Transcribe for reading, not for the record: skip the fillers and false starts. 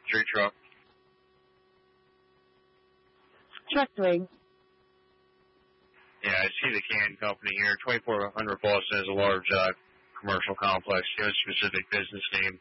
Tree truck. Truckling. Yeah, I see the can company here. 2400 Boston is a large commercial complex. Do you have a specific business name